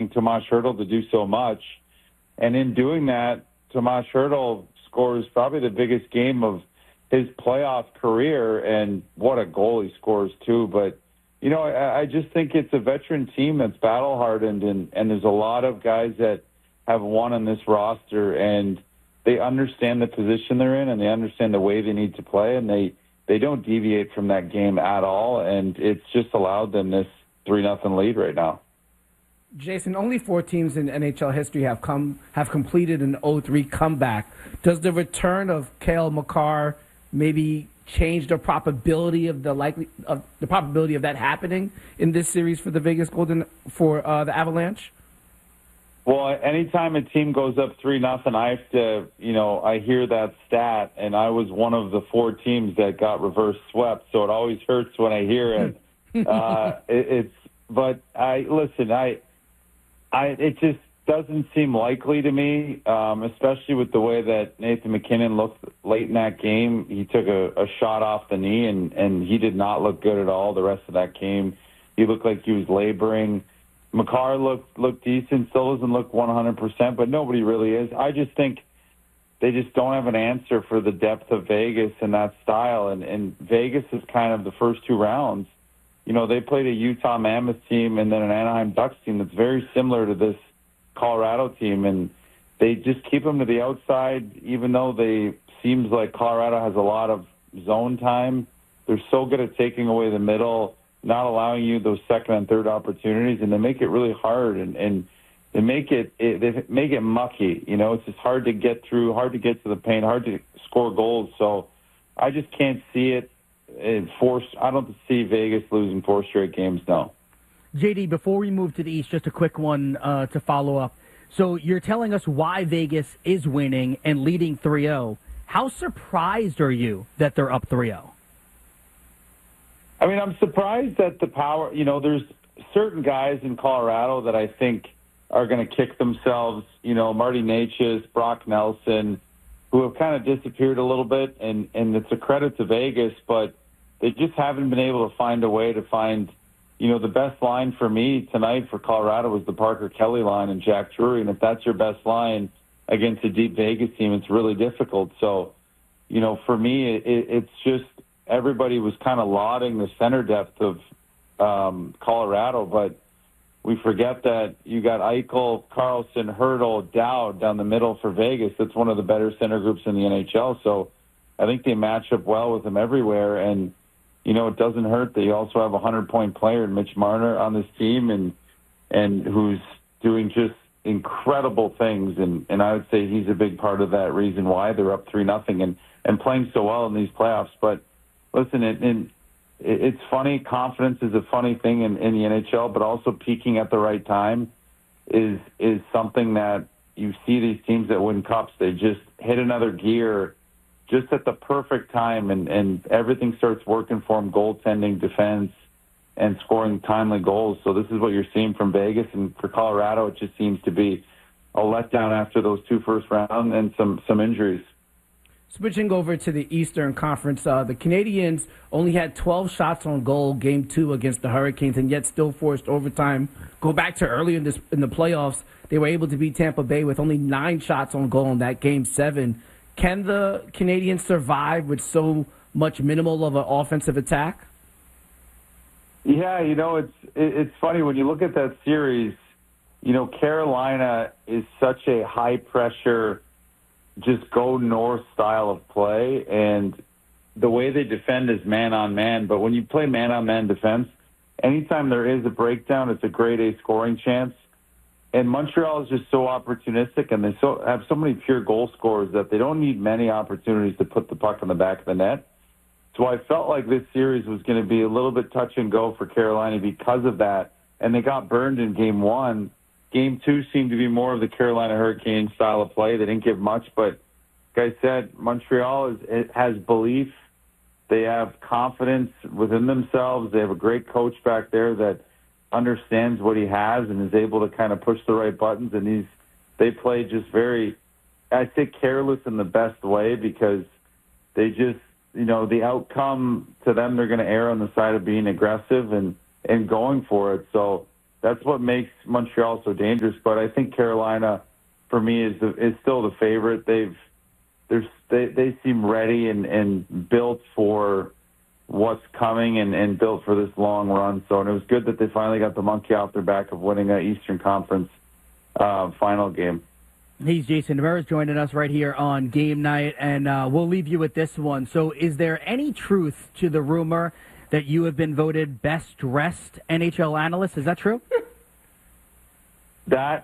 Tomas Hertl to do so much. And in doing that, Tomas Hertl scores probably the biggest game of his playoff career, and what a goal he scores, too. But, I just think it's a veteran team that's battle-hardened, and there's a lot of guys that have won on this roster, and they understand the position they're in, and they understand the way they need to play, and they don't deviate from that game at all, and it's just allowed them this 3-0 lead right now. Jason, only 4 teams in NHL history have completed an 0-3 comeback. Does the return of Cale Makar maybe change the probability of the probability of that happening in this series for the the Avalanche? Well, anytime a team goes up 3-0, I have to, I hear that stat, and I was one of the 4 teams that got reverse swept, so it always hurts when I hear it. It just doesn't seem likely to me, especially with the way that Nathan MacKinnon looked late in that game. He took a shot off the knee, and he did not look good at all the rest of that game. He looked like he was laboring. Makar looked decent, still doesn't look 100%, but nobody really is. I just think they just don't have an answer for the depth of Vegas and that style. And Vegas is kind of the first 2 rounds. They played a Utah Mammoth team and then an Anaheim Ducks team that's very similar to this Colorado team, and they just keep them to the outside, even though seems like Colorado has a lot of zone time. They're so good at taking away the middle, not allowing you those second and third opportunities, and they make it really hard, and they make it mucky. It's just hard to get through, hard to get to the paint, hard to score goals. So I just can't see it. I don't see Vegas losing 4 straight games now. JD, before we move to the East, just a quick one to follow up. So you're telling us why Vegas is winning and leading 3-0. How surprised are you that they're up 3-0? I mean, I'm surprised that the power, there's certain guys in Colorado that I think are going to kick themselves, Marty Necas, Brock Nelson, who have kind of disappeared a little bit, and it's a credit to Vegas, but they just haven't been able to find a way to find, the best line for me tonight for Colorado was the Parker Kelly line and Jack Drury, and if that's your best line against a deep Vegas team, it's really difficult. So, for me, it's just everybody was kind of lauding the center depth of Colorado, but we forget that you got Eichel, Carlson, Hertl, Dowd down the middle for Vegas. That's one of the better center groups in the NHL. So I think they match up well with them everywhere. And, it doesn't hurt that you also have a 100-point player, Mitch Marner, on this team and who's doing just incredible things. And I would say he's a big part of that reason why they're up 3-0 and playing so well in these playoffs. But listen, it's funny. Confidence is a funny thing in the NHL, but also peaking at the right time is something that you see these teams that win cups. They just hit another gear just at the perfect time, and everything starts working for them, goaltending, defense, and scoring timely goals. So this is what you're seeing from Vegas, and for Colorado, it just seems to be a letdown after those 2 first rounds and some injuries. Switching over to the Eastern Conference, the Canadiens only had 12 shots on goal Game 2 against the Hurricanes, and yet still forced overtime. Go back to earlier in the playoffs, they were able to beat Tampa Bay with only 9 shots on goal in that Game 7. Can the Canadiens survive with so much minimal of an offensive attack? Yeah, it's funny when you look at that series. Carolina is such a high pressure, just go north style of play, and the way they defend is man-on-man. But when you play man-on-man defense, anytime there is a breakdown, it's a grade A scoring chance. And Montreal is just so opportunistic, and they have so many pure goal scorers that they don't need many opportunities to put the puck in the back of the net. So I felt like this series was going to be a little bit touch and go for Carolina because of that, and they got burned in Game 1. Game 2 seemed to be more of the Carolina Hurricane style of play. They didn't give much, but like I said, Montreal has belief. They have confidence within themselves. They have a great coach back there that understands what he has and is able to kind of push the right buttons. And they play just very, I say, careless in the best way, because they just, the outcome to them, they're going to err on the side of being aggressive and going for it. So That's what makes Montreal so dangerous. But I think Carolina, for me, is still the favorite. They seem ready and built for what's coming and built for this long run. So, and it was good that they finally got the monkey off their back of winning an Eastern Conference final game. He's Jason Demers joining us right here on Game Night, and we'll leave you with this one. So is there any truth to the rumor that you have been voted best dressed NHL analyst? Is that true? That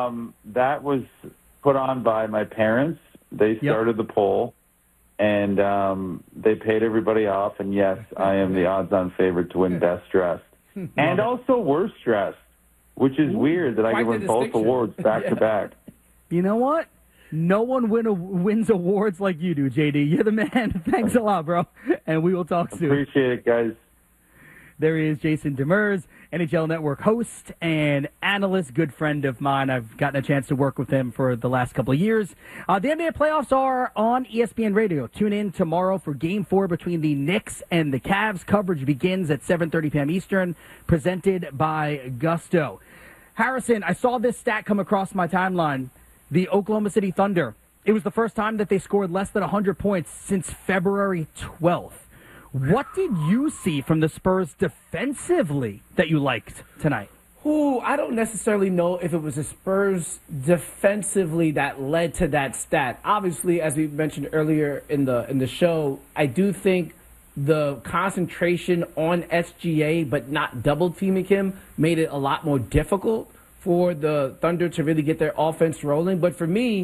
was put on by my parents. They started the poll, and they paid everybody off, and yes, I am the odds-on favorite to win best dressed. And also worst dressed, which is weird that I can win both awards back-to-back. You know what? No one wins awards like you do, JD. You're the man. Thanks a lot, bro. And we will talk soon. Appreciate it, guys. There he is, Jason Demers, NHL Network host and analyst, good friend of mine. I've gotten a chance to work with him for the last couple of years. The NBA playoffs are on ESPN Radio. Tune in tomorrow for Game 4 between the Knicks and the Cavs. Coverage begins at 7:30 p.m. Eastern, presented by Gusto. Harrison, I saw this stat come across my timeline. The Oklahoma City Thunder, it was the first time that they scored less than 100 points since February 12th. What did you see from the Spurs defensively that you liked tonight? I don't necessarily know if it was the Spurs defensively that led to that stat. Obviously, as we mentioned earlier in the show, I do think the concentration on SGA but not double-teaming him made it a lot more difficult for the Thunder to really get their offense rolling. But for me,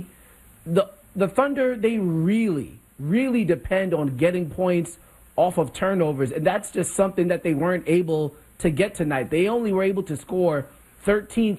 the Thunder, they really, really depend on getting points off of turnovers. And that's just something that they weren't able to get tonight. They only were able to score 13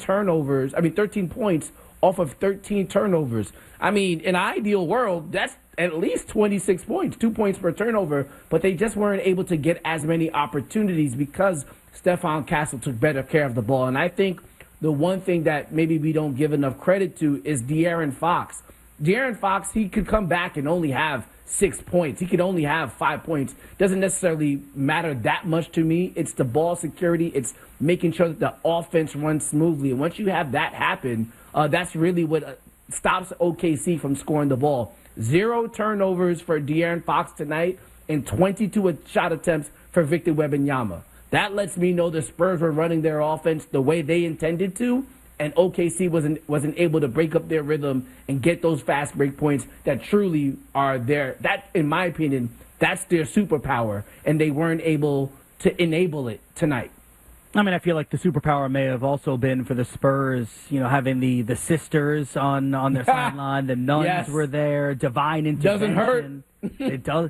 points off of 13 turnovers. I mean, in an ideal world, that's at least 26 points, 2 points per turnover. But they just weren't able to get as many opportunities because Stephon Castle took better care of the ball. And I think the one thing that maybe we don't give enough credit to is De'Aaron Fox. De'Aaron Fox, he could come back and only have 6 points. He could only have 5 points. Doesn't necessarily matter that much to me. It's the ball security. It's making sure that the offense runs smoothly. And once you have that happen, that's really what stops OKC from scoring the ball. 0 turnovers for De'Aaron Fox tonight and 22 shot attempts for Victor Wembanyama. That lets me know the Spurs were running their offense the way they intended to, and OKC wasn't able to break up their rhythm and get those fast break points that truly are there. That, in my opinion, that's their superpower, and they weren't able to enable it tonight. I mean, I feel like the superpower may have also been for the Spurs, having the sisters on their sideline. The nuns were there. Divine intervention. Doesn't hurt. It does.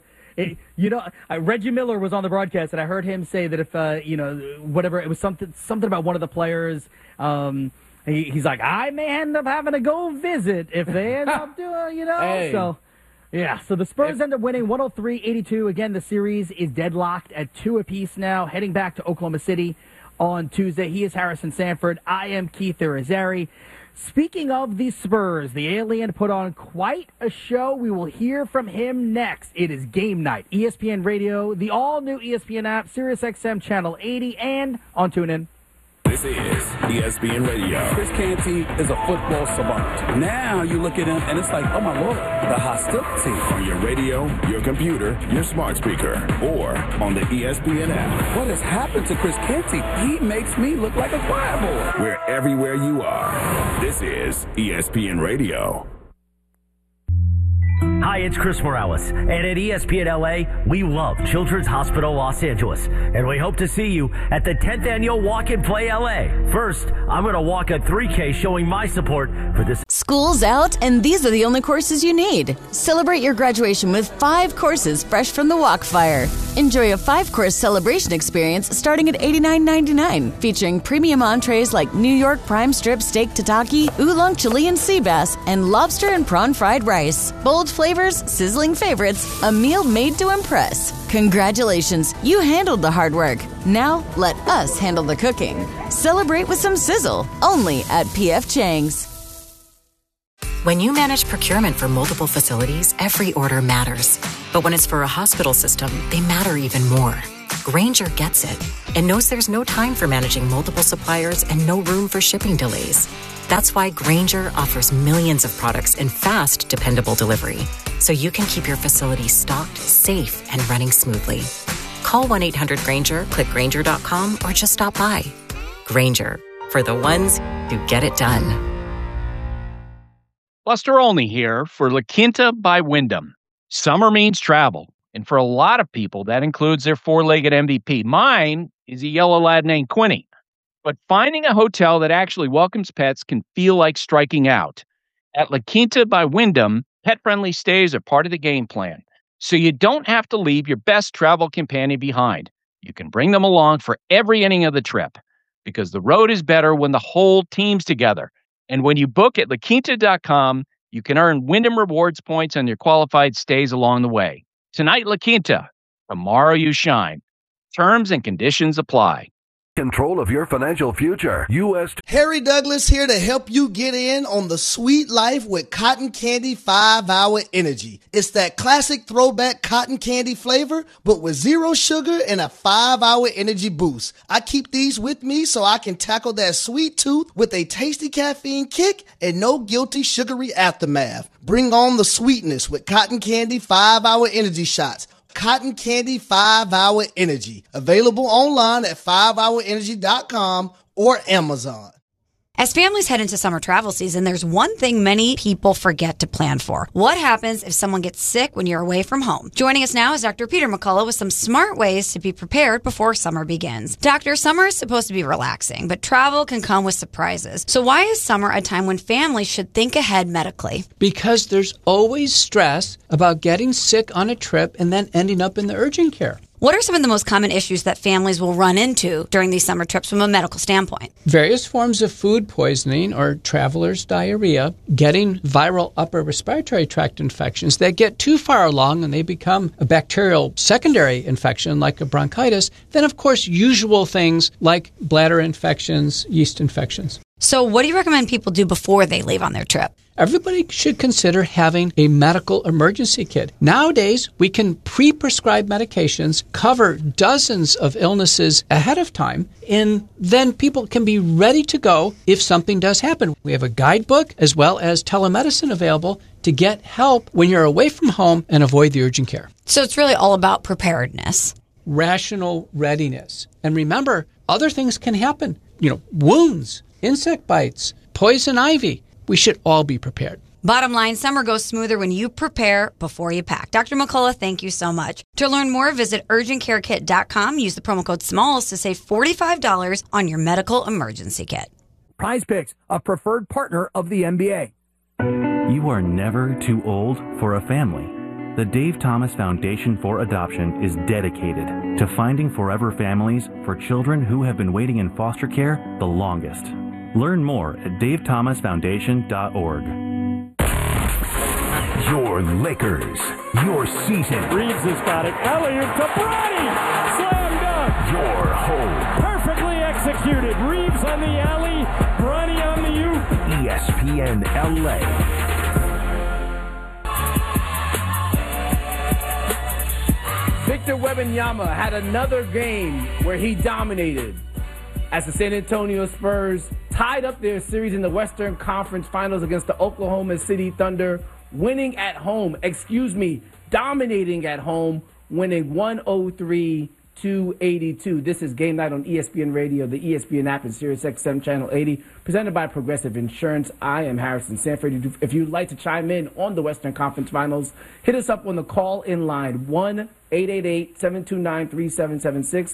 Reggie Miller was on the broadcast, and I heard him say that if, whatever, it was something about one of the players. He's like, I may end up having to go visit if they end up doing, Hey. So, yeah. So the Spurs end up winning 103-82. Again, the series is deadlocked at 2 apiece now, heading back to Oklahoma City on Tuesday. He is Harrison Sanford. I am Keith Irizarry. Speaking of the Spurs, the alien put on quite a show. We will hear from him next. It is Game Night, ESPN Radio, the all-new ESPN app, SiriusXM Channel 80, and on TuneIn. This is ESPN Radio. Chris Canty is a football savant. Now you look at him and it's like, oh my Lord, the hostility. On your radio, your computer, your smart speaker, or on the ESPN app. What has happened to Chris Canty? He makes me look like a choir boy. We're everywhere you are. This is ESPN Radio. Hi, it's Chris Morales, and at ESPN LA, we love Children's Hospital Los Angeles, and we hope to see you at the 10th Annual Walk and Play LA. First, I'm going to walk a 3K showing my support for this. School's out, and these are the only courses you need. Celebrate your graduation with 5 courses fresh from the Walkfire. Enjoy a 5-course celebration experience starting at $89.99, featuring premium entrees like New York prime strip steak tataki, oolong Chilean sea bass, and lobster and prawn fried rice. Bold flavors, sizzling favorites, a meal made to impress. Congratulations, you handled the hard work. Now let us handle the cooking. Celebrate with some sizzle, only at P.F. Chang's. When you manage procurement for multiple facilities, every order matters. But when it's for a hospital system, they matter even more. Grainger gets it and knows there's no time for managing multiple suppliers and no room for shipping delays. That's why Grainger offers millions of products in fast, dependable delivery, so you can keep your facility stocked, safe, and running smoothly. Call 1-800-GRAINGER, click Grainger.com, or just stop by. Grainger, for the ones who get it done. Buster Olney here for La Quinta by Wyndham. Summer means travel, and for a lot of people, that includes their four-legged MVP. Mine is a yellow lab named Quinny. But finding a hotel that actually welcomes pets can feel like striking out. At La Quinta by Wyndham, pet-friendly stays are part of the game plan, so you don't have to leave your best travel companion behind. You can bring them along for every inning of the trip, because the road is better when the whole team's together. And when you book at LaQuinta.com, you can earn Wyndham Rewards points on your qualified stays along the way. Tonight, La Quinta. Tomorrow, you shine. Terms and conditions apply. Control of your financial future. Harry Douglas here to help you get in on the sweet life with Cotton Candy 5-Hour Energy. It's that classic throwback cotton candy flavor, but with zero sugar and a 5-hour energy boost. I keep these with me so I can tackle that sweet tooth with a tasty caffeine kick and no guilty sugary aftermath. Bring on the sweetness with Cotton Candy 5-Hour Energy shots. Cotton Candy 5-Hour Energy. Available online at 5hourenergy.com or Amazon. As families head into summer travel season, there's one thing many people forget to plan for. What happens if someone gets sick when you're away from home? Joining us now is Dr. Peter McCullough with some smart ways to be prepared before summer begins. Doctor, summer is supposed to be relaxing, but travel can come with surprises. So why is summer a time when families should think ahead medically? Because there's always stress about getting sick on a trip and then ending up in the urgent care. What are some of the most common issues that families will run into during these summer trips from a medical standpoint? Various forms of food poisoning or traveler's diarrhea, getting viral upper respiratory tract infections that get too far along and they become a bacterial secondary infection like a bronchitis. Then, of course, usual things like bladder infections, yeast infections. So what do you recommend people do before they leave on their trip? Everybody should consider having a medical emergency kit. Nowadays, we can pre-prescribe medications, cover dozens of illnesses ahead of time, and then people can be ready to go if something does happen. We have a guidebook as well as telemedicine available to get help when you're away from home and avoid the urgent care. So it's really all about preparedness. Rational readiness. And remember, other things can happen. Wounds, insect bites, poison ivy. We should all be prepared. Bottom line, summer goes smoother when you prepare before you pack. Dr. McCullough, thank you so much. To learn more, visit urgentcarekit.com. Use the promo code SMALLS to save $45 on your medical emergency kit. Prize Picks, a preferred partner of the NBA. You are never too old for a family. The Dave Thomas Foundation for Adoption is dedicated to finding forever families for children who have been waiting in foster care the longest. Learn more at davethomasfoundation.org. Your Lakers, your season. Reeves has got it. Elliott to Bronny. Slam dunk. Your home. Perfectly executed. Reeves on the alley. Bronny on the U. ESPN LA. Victor Wembanyama had another game where he dominated as the San Antonio Spurs tied up their series in the Western Conference Finals against the Oklahoma City Thunder, dominating at home, winning 103-82. This is Game Night on ESPN Radio, the ESPN app, and Sirius XM Channel 80, presented by Progressive Insurance. I am Harrison Sanford. If you'd like to chime in on the Western Conference Finals, hit us up on the call-in line, 1-888-729-3776,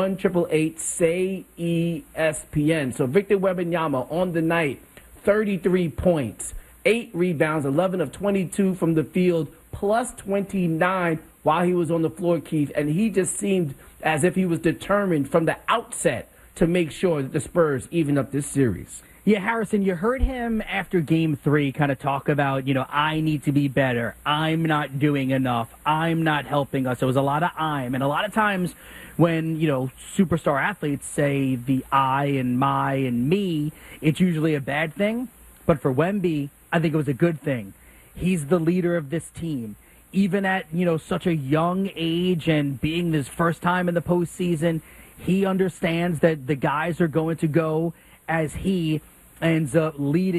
1-888-SAY-ESPN. So Victor Wembanyama on the night, 33 points, 8 rebounds, 11 of 22 from the field, plus 29 while he was on the floor, Keith. And he just seemed as if he was determined from the outset to make sure that the Spurs even up this series. Yeah, Harrison, you heard him after Game 3 kind of talk about, I need to be better. I'm not doing enough. I'm not helping us. There was a lot of I'm. And a lot of times when, superstar athletes say the I and my and me, it's usually a bad thing. But for Wemby, I think it was a good thing. He's the leader of this team. even at, such a young age and being his first time in the postseason, he understands that the guys are going to go as he ends up leading